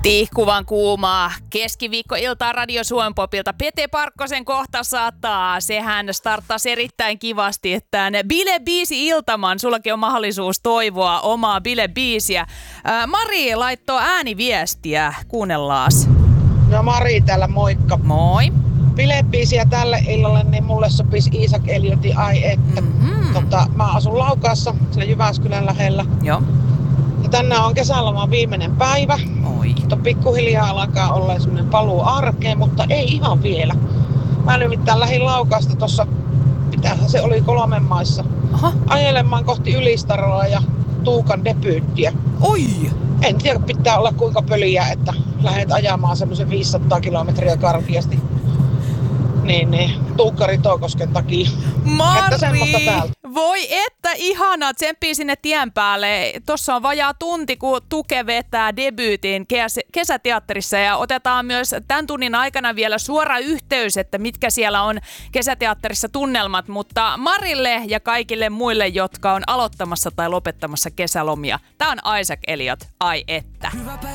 Tihkuvan kuumaa keskiviikkoiltaa Radio Suomen Popilta. Pete Parkkosen kohta saattaa. Sehän starttasi erittäin kivasti, että bilebiisi iltaman. Sullakin on mahdollisuus toivoa omaa bilebiisiä. Mari laittoi ääniviestiä. Kuunnellaas. No Mari täällä, moikka. Moi. Bilebiisiä tälle illalle, niin mulle sopisi Iisak Eliotin Ai että. Mä asun Laukaassa, siellä Jyväskylän lähellä. Joo. Ja tänään on kesäloman viimeinen päivä. Oi. Mutta pikkuhiljaa alkaa olla semmoinen paluu arkeen, mutta ei ihan vielä. Mä nimittäin lähdin Laukaasta tuossa, mitähän se oli, 3 maissa. Aha. Ajelemaan kohti Ylistaroa ja Tuukan debyyttiä. Oi! En tiedä, pitää olla kuinka pöliä, että lähdet ajamaan semmoisen 500 kilometriä karkeasti. Niin, Tuukka Ritokosken takia. Että semmoista Mari! täältä. Voi että ihanaa, tsemppii sinne tien päälle. Tuossa on vajaa tunti, kun Tuke vetää debyytin kesäteatterissa ja otetaan myös tämän tunnin aikana vielä suora yhteys, että mitkä siellä on kesäteatterissa tunnelmat, mutta Marille ja kaikille muille, jotka on aloittamassa tai lopettamassa kesälomia. Tämä on Iisak Elliot, Ai että.